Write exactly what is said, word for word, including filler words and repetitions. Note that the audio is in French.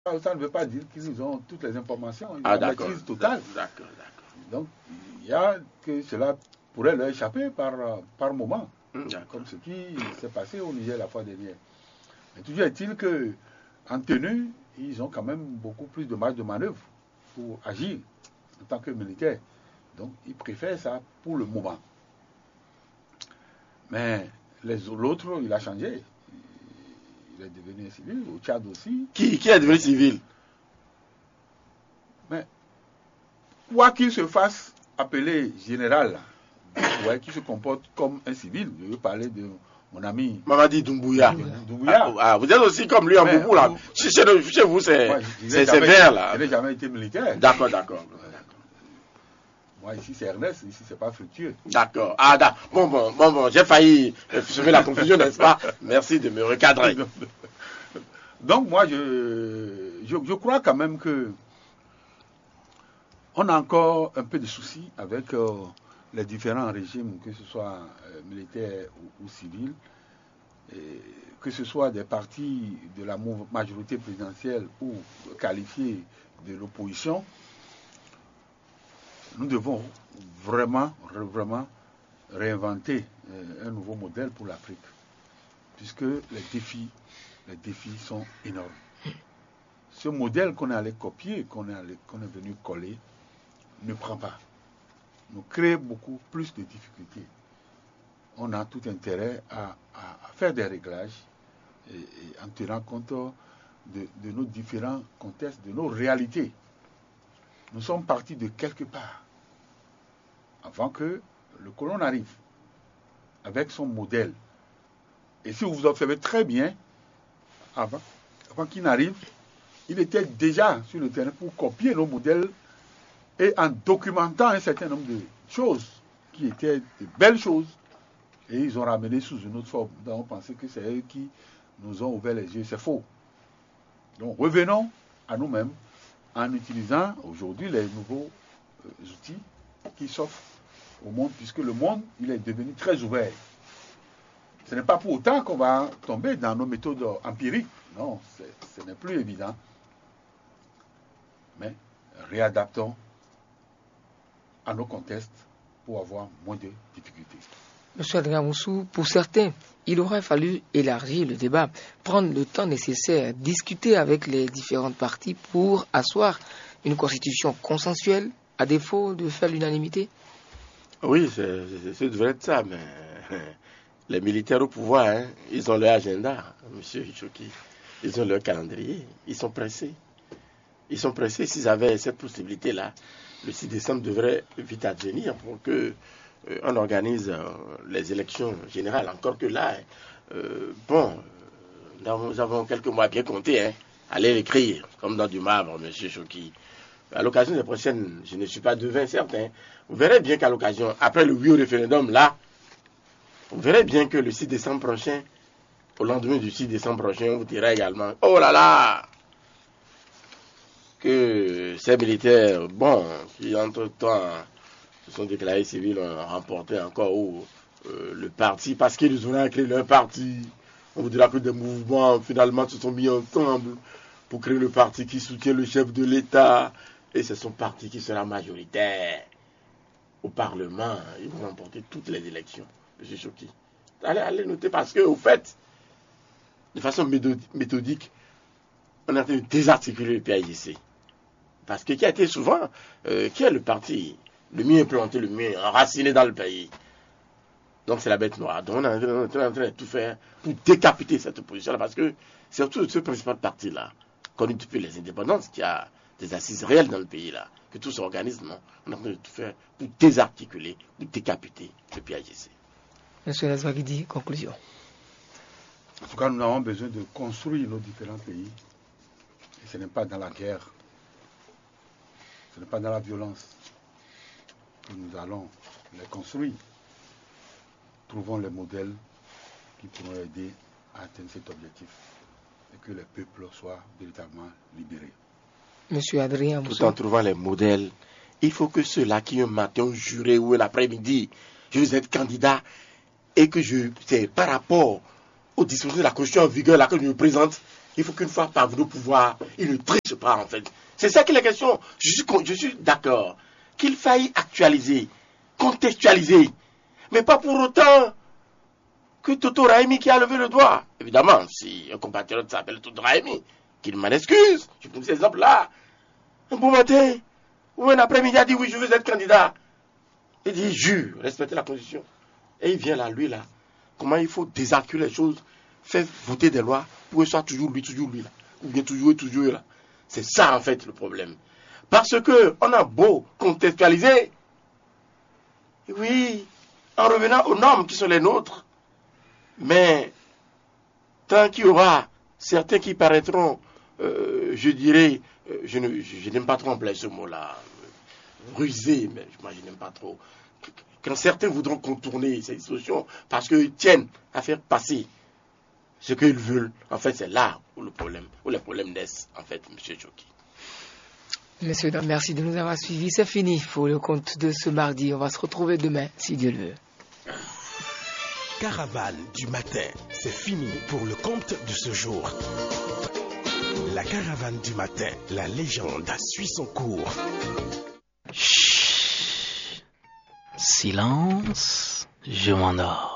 ça ne veut pas dire qu'ils ont toutes les informations, ils ah, ont la maîtrise totale. D'accord, d'accord. Donc, il y a que cela pourrait leur échapper par, par moment, comme ce qui s'est passé au Niger la fois dernière. Mais toujours est-il qu'en tenue, ils ont quand même beaucoup plus de marge de manœuvre pour agir en tant que militaires. Donc, ils préfèrent ça pour le moment. Mais l'autre, il a changé. Il est devenu civil, au Tchad aussi. Qui, qui est devenu civil? Mais, quoi qu'il se fasse appeler général, ouais, qui se comporte comme un civil, je veux parler de mon ami Mamadi Doumbouya. Doumbouya. Ah, ah, vous êtes aussi comme lui en Mais, Boubou là. vous, Chez, chez vous, c'est vert là. Je n'ai jamais été militaire. D'accord, d'accord. Moi, ici, c'est Ernest, ici, c'est pas fructueux. D'accord. Ah, d'accord. Bon, bon, bon, bon, j'ai failli semer la confusion, n'est-ce pas? Merci de me recadrer. Donc, moi, je, je, je crois quand même que on a encore un peu de soucis avec euh, les différents régimes, que ce soit euh, militaires ou, ou civils, et que ce soit des partis de la majorité présidentielle ou qualifiés de l'opposition. Nous devons vraiment, vraiment réinventer euh, un nouveau modèle pour l'Afrique, puisque les défis, les défis sont énormes. Ce modèle qu'on est allé copier, qu'on est, allé, qu'on est venu coller, ne prend pas. Nous crée beaucoup plus de difficultés. On a tout intérêt à, à, à faire des réglages et, et en tenant compte de, de nos différents contextes, de nos réalités. Nous sommes partis de quelque part, avant que le colon arrive, avec son modèle. Et si vous observez très bien, avant, avant qu'il n'arrive, il était déjà sur le terrain pour copier nos modèles et en documentant un certain nombre de choses qui étaient de belles choses, et ils ont ramené sous une autre forme. Donc on pensait que c'est eux qui nous ont ouvert les yeux. C'est faux. Donc revenons à nous-mêmes, en utilisant aujourd'hui les nouveaux euh, outils qui s'offrent au monde, puisque le monde, il est devenu très ouvert. Ce n'est pas pour autant qu'on va tomber dans nos méthodes empiriques. Non, ce n'est plus évident. Mais réadaptons à nos contextes pour avoir moins de difficultés. Monsieur Adrien Moussou, pour certains, il aurait fallu élargir le débat, prendre le temps nécessaire, discuter avec les différentes parties pour asseoir une constitution consensuelle, à défaut de faire l'unanimité. Oui, ça devrait être ça, mais les militaires au pouvoir, hein, ils ont leur agenda, monsieur Hichoki, ils ont leur calendrier, ils sont pressés. Ils sont pressés, s'ils avaient cette possibilité-là, le six décembre devrait vite advenir pour que euh, on organise euh, les élections générales. Encore que là, euh, bon, nous avons quelques mois bien comptés, hein. Allez l'écrire, comme dans du marbre, monsieur Choki. À l'occasion des prochaines, je ne suis pas devin certain. Vous verrez bien qu'à l'occasion, après le oui au référendum, là, vous verrez bien que le six décembre prochain, au lendemain du six décembre prochain, on vous dira également, oh là là, que ces militaires, bon, qui entre-temps se sont déclarés civils, ont remporté encore ou, euh, le parti, parce qu'ils ont créé leur parti. On vous dira que des mouvements, finalement, se sont mis ensemble pour créer le parti qui soutient le chef de l'État. Et c'est son parti qui sera majoritaire au Parlement. Ils vont remporter toutes les élections. M. Choki. Allez, allez noter, parce que, au fait, de façon méthodique, on est en train de désarticuler le P A I G C. Parce que qui a été souvent, euh, qui est le parti le mieux implanté, le mieux enraciné dans le pays. Donc c'est la bête noire. Donc on est en train, on est en train de tout faire pour décapiter cette opposition-là, parce que c'est surtout ce principal parti-là, connu depuis les indépendances, qui a des assises réelles dans le pays-là, que tout s'organise, non. On est en train de tout faire pour désarticuler, pour décapiter le P A I G C. Monsieur Lazwagidi, conclusion. En tout cas, nous avons besoin de construire nos différents pays. Et ce n'est pas dans la guerre, ce n'est pas dans la violence que nous allons les construire. Trouvons les modèles qui pourront aider à atteindre cet objectif et que les peuples soient véritablement libérés. Monsieur Adrien Moussou. Tout en trouvant les modèles, il faut que ceux-là qui un matin ont juré ou un après-midi, je vais être candidat et que je, c'est par rapport aux dispositions de la Constitution en vigueur là que je me présente, il faut qu'une fois parvenu au pouvoir, il ne triche pas en fait. C'est ça qui est la question. Je suis, je suis d'accord qu'il faille actualiser, contextualiser, mais pas pour autant que Toto Raimi qui a levé le doigt. Évidemment, si un compatriote s'appelle Toto Raimi, qu'il m'en excuse. Je prends cet exemple-là. Un bon matin, ou un après-midi, il a dit oui, je veux être candidat. Il dit, jure, respectez la Constitution. Et il vient là, lui là. Comment il faut désarticuler les choses, faire voter des lois pour que ce soit toujours lui, toujours lui là. Ou bien toujours, toujours là. C'est ça en fait le problème. Parce que on a beau contextualiser, oui, en revenant aux normes qui sont les nôtres, mais tant qu'il y aura certains qui paraîtront, euh, je dirais, euh, je, ne, je, je n'aime pas trop employer ce mot-là, euh, rusé, mais moi je n'aime pas trop. Quand certains voudront contourner ces dispositions parce qu'ils tiennent à faire passer ce qu'ils veulent, en fait c'est là où le problème, où les problèmes naissent, en fait, M. Djoki. Messieurs, dames, merci de nous avoir suivis. C'est fini pour le compte de ce mardi. On va se retrouver demain, si Dieu le veut. Caravane du matin, c'est fini pour le compte de ce jour. La caravane du matin, la légende a suivi son cours. Chut. Silence, je m'endors.